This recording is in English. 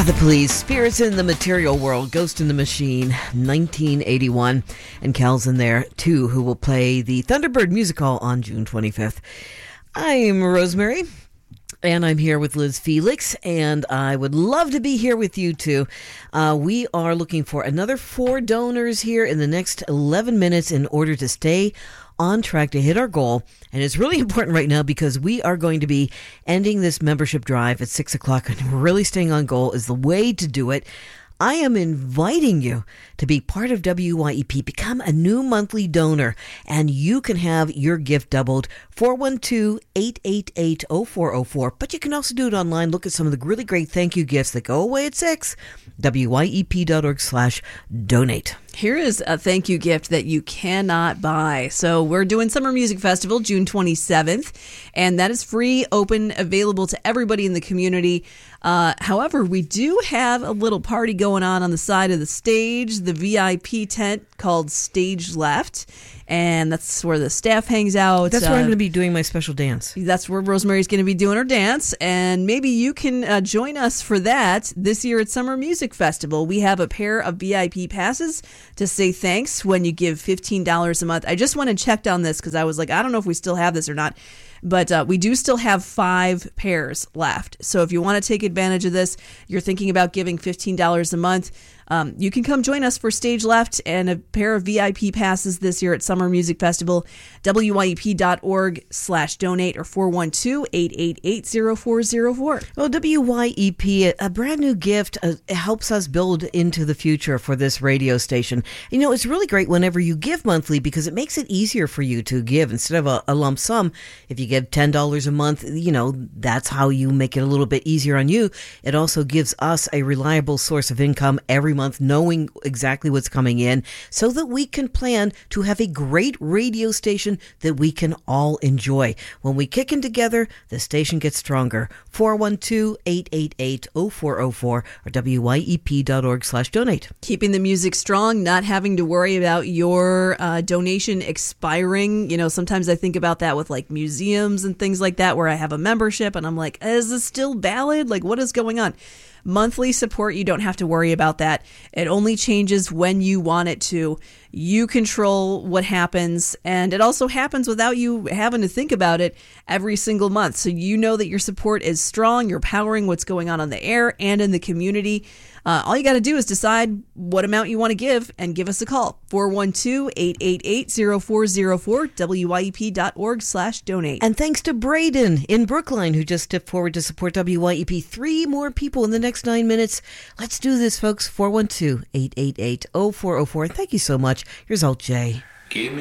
The Police, Spirits in the Material World, Ghost in the Machine, 1981. And Cal's in there, too, who will play the Thunderbird Musical on June 25th. I'm Rosemary, and I'm here with Liz Felix, and I would love to be here with you, too. We are looking for another 4 donors here in the next 11 minutes in order to stay on track to hit our goal. And it's really important right now because we are going to be ending this membership drive at 6 o'clock, and really staying on goal is the way to do it. I am inviting you to be part of WYEP. Become a new monthly donor, and you can have your gift doubled. 412-888-0404. But you can also do it online. Look at some of the really great thank you gifts that go away at 6. WYEP.org/donate. Here is a thank you gift that you cannot buy. So we're doing Summer Music Festival, June 27th, and that is free, open, available to everybody in the community. However, we do have a little party going on the side of the stage, the VIP tent called Stage Left, and that's where the staff hangs out. That's where I'm going to be doing my special dance. That's where Rosemary's going to be doing her dance, and maybe you can join us for that this year at Summer Music Festival. We have a pair of VIP passes to say thanks when you give $15 a month. I just went and checked on this because I was like, I don't know if we still have this or not. But we do still have 5 pairs left. So if you want to take advantage of this, you're thinking about giving $15 a month, you can come join us for Stage Left and a pair of VIP passes this year at Summer Music Festival. WYEP.org/donate or 412-888-0404. Well, WYEP, a brand new gift, helps us build into the future for this radio station. You know, it's really great whenever you give monthly because it makes it easier for you to give instead of a lump sum. If you give $10 a month, you know, that's how you make it a little bit easier on you. It also gives us a reliable source of income every month, knowing exactly what's coming in so that we can plan to have a great radio station that we can all enjoy. When we kick in together, the station gets stronger. 412-888-0404 or WYEP.org/donate. Keeping the music strong, not having to worry about your donation expiring. You know, sometimes I think about that with like museums and things like that where I have a membership and I'm like, is this still valid? Like, what is going on? Monthly support, you don't have to worry about that. It only changes when you want it to. You control what happens, and it also happens without you having to think about it every single month. So you know that your support is strong. You're powering what's going on the air and in the community. All you got to do is decide what amount you want to give and give us a call. 412-888-0404, WYEP.org/donate. And thanks to Braden in Brookline, who just stepped forward to support WYEP. 3 more people in the next 9 minutes. Let's do this, folks. 412-888-0404. Thank you so much. Here's Alt J. Give me